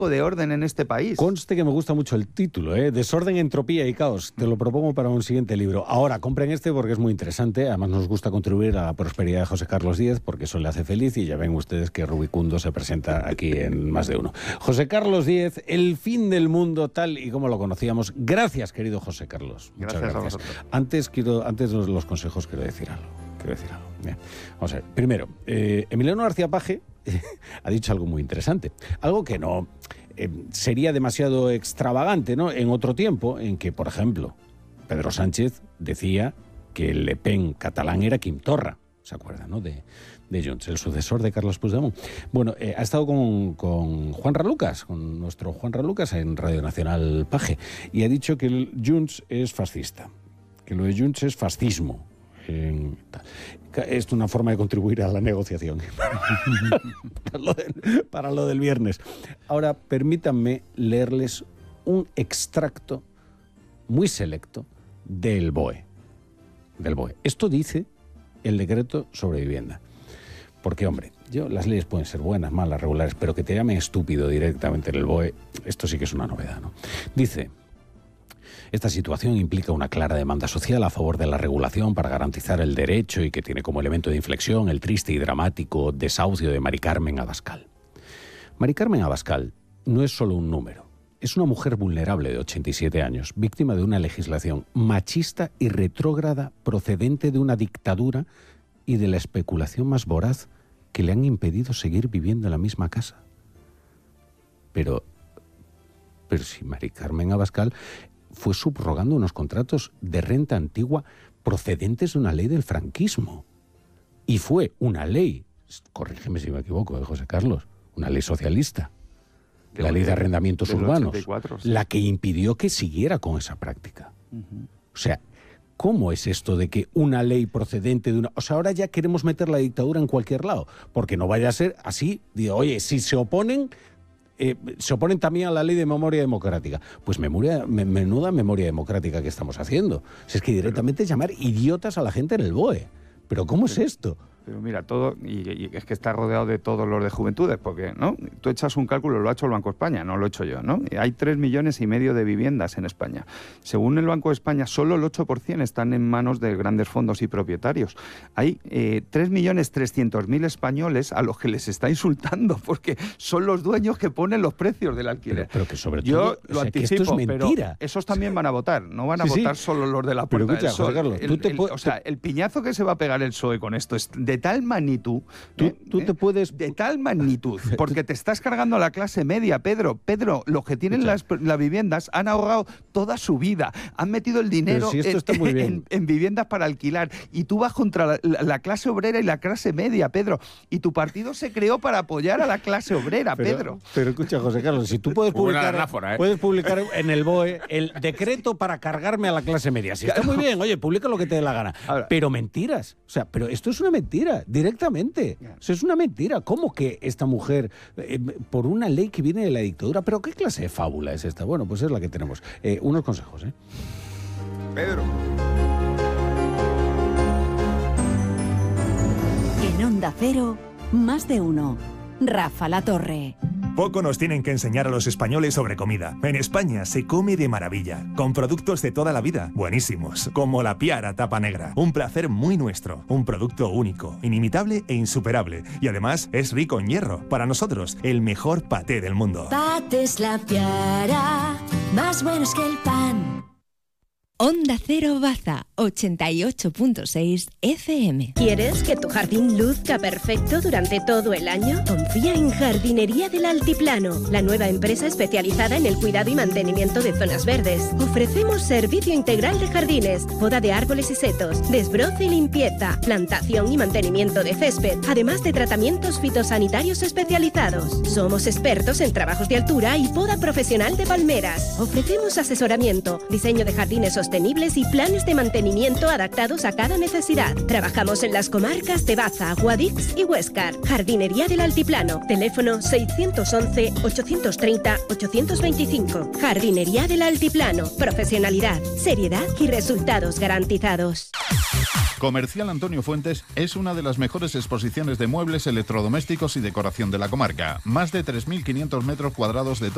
de orden en este país. Conste que me gusta mucho el título, Desorden, entropía y caos. Te lo propongo para un siguiente libro. Ahora, compren este porque es muy interesante. Además, nos gusta contribuir a la prosperidad de José Carlos Díez porque eso le hace feliz y ya ven ustedes que Rubicundo se presenta aquí en Más de Uno. José Carlos Díez, el fin del mundo tal y como lo conocíamos. Gracias, querido José Carlos. Muchas gracias. A vosotros. Antes de los consejos, quiero decir algo. Bien. Vamos a ver. Primero, Emiliano García Paje ha dicho algo muy interesante. Algo que no sería demasiado extravagante, ¿no? En otro tiempo, en que, por ejemplo, Pedro Sánchez decía que el Le Pen catalán era Quim Torra. ¿Se acuerdan, no? De Junts, el sucesor de Carles Puigdemont. Bueno, ha estado con Juan Ralucas, con nuestro Juan Ralucas en Radio Nacional Paje, y ha dicho que el Junts es fascista, que lo de Junts es fascismo. Es una forma de contribuir a la negociación para lo del viernes. Ahora, permítanme leerles un extracto muy selecto del BOE. Esto dice el decreto sobre vivienda. Porque, hombre, las leyes pueden ser buenas, malas, regulares, pero que te llamen estúpido directamente en el BOE, esto sí que es una novedad, ¿no? Dice: esta situación implica una clara demanda social a favor de la regulación para garantizar el derecho y que tiene como elemento de inflexión el triste y dramático desahucio de Mari Carmen Abascal. Mari Carmen Abascal no es solo un número, es una mujer vulnerable de 87 años, víctima de una legislación machista y retrógrada procedente de una dictadura y de la especulación más voraz que le han impedido seguir viviendo en la misma casa. Pero si Mari Carmen Abascal fue subrogando unos contratos de renta antigua procedentes de una ley del franquismo. Y fue una ley, corrígeme si me equivoco, José Carlos, una ley socialista, la ley de arrendamientos urbanos, 84, sí, la que impidió que siguiera con esa práctica. Uh-huh. O sea, ¿cómo es esto de que una ley procedente de una... O sea, ahora ya queremos meter la dictadura en cualquier lado, porque no vaya a ser así, digo, oye, si se oponen también a la ley de memoria democrática. Pues menuda memoria democrática que estamos haciendo. Si es que directamente es llamar idiotas a la gente en el BOE. ¿Pero cómo es esto? Pero mira, todo, y es que está rodeado de todos los de Juventudes, porque, ¿no? Tú echas un cálculo, lo ha hecho el Banco de España, no lo he hecho yo, ¿no? Hay 3,5 millones de viviendas en España. Según el Banco de España, solo el 8% están en manos de grandes fondos y propietarios. Hay 3,300,000 españoles a los que les está insultando, porque son los dueños que ponen los precios del alquiler. Pero que sobre todo, yo lo anticipo, que esto es mentira. Pero esos también van a votar, no van a votar solo los de la Puerta pero escucha, del Sol. José Carlos, o sea, el piñazo que se va a pegar el PSOE con esto es de tal magnitud, tú te puedes... de tal magnitud, porque te estás cargando a la clase media, Pedro. Los que tienen las viviendas han ahorrado toda su vida, han metido el dinero en viviendas para alquilar, y tú vas contra la clase obrera y la clase media, Pedro, y tu partido se creó para apoyar a la clase obrera, Pedro. Pero escucha, José Carlos, si tú puedes publicar en el BOE el decreto para cargarme a la clase media, si está muy bien, oye, publica lo que te dé la gana. Ahora, pero mentiras, o sea, pero esto es una mentira, directamente. Eso es una mentira. ¿Cómo que esta mujer, por una ley que viene de la dictadura, pero qué clase de fábula es esta? Bueno, pues es la que tenemos. Unos consejos, Pedro. En Onda Cero, Más de Uno. Rafa La Torre. Poco nos tienen que enseñar a los españoles sobre comida. En España se come de maravilla, con productos de toda la vida, buenísimos, como la Piara Tapa Negra. Un placer muy nuestro, un producto único, inimitable e insuperable. Y además es rico en hierro. Para nosotros, el mejor paté del mundo. Patés La Piara, más buenos que el pan. Onda Cero Baza, 88.6 FM. ¿Quieres que tu jardín luzca perfecto durante todo el año? Confía en Jardinería del Altiplano, la nueva empresa especializada en el cuidado y mantenimiento de zonas verdes. Ofrecemos servicio integral de jardines, poda de árboles y setos, desbroce y limpieza, plantación y mantenimiento de césped, además de tratamientos fitosanitarios especializados. Somos expertos en trabajos de altura y poda profesional de palmeras. Ofrecemos asesoramiento, diseño de jardines sostenibles y planes de mantenimiento adaptados a cada necesidad. Trabajamos en las comarcas de Baza, Guadix y Huéscar. Jardinería del Altiplano. Teléfono 611-830-825. Jardinería del Altiplano. Profesionalidad, seriedad y resultados garantizados. Comercial Antonio Fuentes es una de las mejores exposiciones de muebles, electrodomésticos y decoración de la comarca. Más de 3.500 metros cuadrados de todo